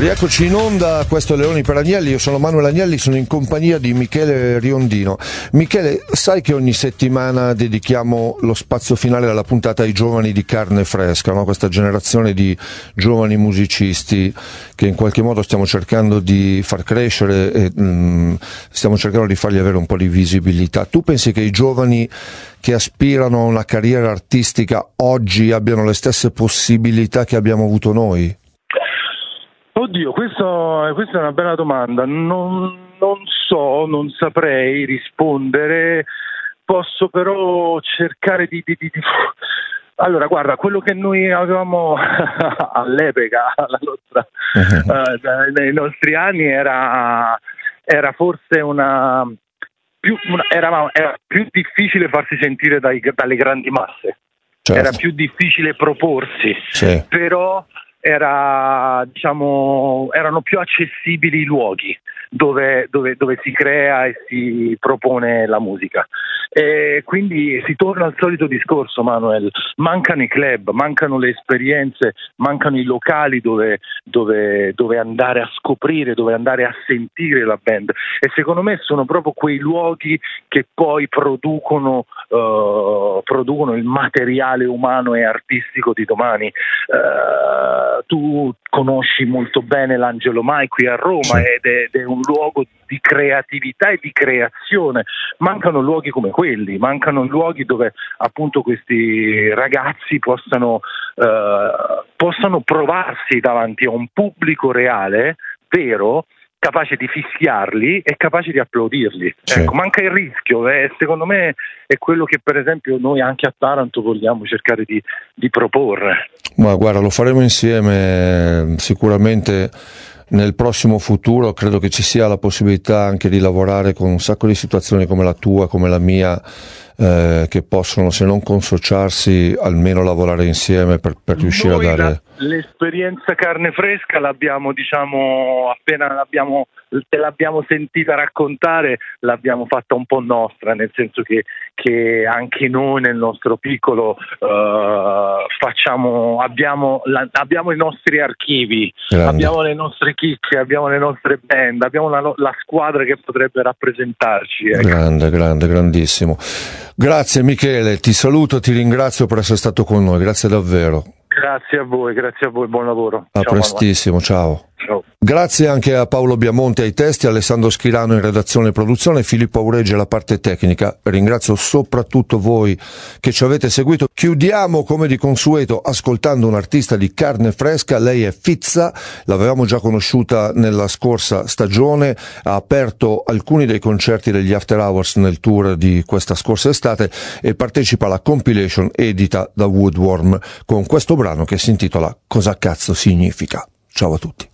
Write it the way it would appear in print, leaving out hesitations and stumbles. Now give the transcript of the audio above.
Rieccoci in onda, questo è Leoni per Agnelli, io sono Manuel Agnelli, sono in compagnia di Michele Riondino. Michele, sai che ogni settimana dedichiamo lo spazio finale della puntata ai giovani di carne fresca, no? Questa generazione di giovani musicisti che in qualche modo stiamo cercando di far crescere e stiamo cercando di fargli avere un po' di visibilità. Tu pensi che i giovani che aspirano a una carriera artistica oggi abbiano le stesse possibilità che abbiamo avuto noi? Oddio, questa è una bella domanda. Non so, non saprei rispondere. Posso però cercare di... Allora, guarda, quello che noi avevamo all'epoca, nei nostri anni, era forse era più difficile farsi sentire dalle grandi masse. Certo. Era più difficile proporsi, sì. Però erano più accessibili i luoghi dove si crea e si propone la musica. E quindi si torna al solito discorso, Manuel, mancano i club, mancano le esperienze, mancano i locali dove andare a scoprire, dove andare a sentire la band, e secondo me sono proprio quei luoghi che poi producono il materiale umano e artistico di domani. Tu conosci molto bene l'Angelo Mai qui a Roma, sì. Ed è un luogo di creatività e di creazione. Mancano luoghi come quelli, mancano luoghi dove appunto questi ragazzi possano provarsi davanti a un pubblico reale, vero, capace di fischiarli e capace di applaudirli. Sì. Ecco, manca il rischio, secondo me è quello che per esempio noi anche a Taranto vogliamo cercare di proporre. Ma guarda, lo faremo insieme sicuramente nel prossimo futuro. Credo che ci sia la possibilità anche di lavorare con un sacco di situazioni come la tua, come la mia, che possono, se non consociarsi, almeno lavorare insieme per riuscire a dare... L'esperienza carne fresca l'abbiamo, appena te l'abbiamo sentita raccontare, l'abbiamo fatta un po' nostra, nel senso che anche noi nel nostro piccolo abbiamo i nostri archivi, grande. Abbiamo le nostre chicche, abbiamo le nostre band, abbiamo la squadra che potrebbe rappresentarci. Ecco. Grande, grandissimo. Grazie Michele, ti saluto, ti ringrazio per essere stato con noi, grazie davvero. Grazie a voi, buon lavoro. A prestissimo, ciao. Ciao. Grazie anche a Paolo Biamonte ai testi, Alessandro Schirano in redazione e produzione, Filippo Auregge alla parte tecnica. Ringrazio soprattutto voi che ci avete seguito. Chiudiamo come di consueto ascoltando un artista di carne fresca, lei è Fizza, l'avevamo già conosciuta nella scorsa stagione, ha aperto alcuni dei concerti degli After Hours nel tour di questa scorsa estate e partecipa alla compilation edita da Woodworm con questo brano che si intitola Cosa cazzo significa. Ciao a tutti.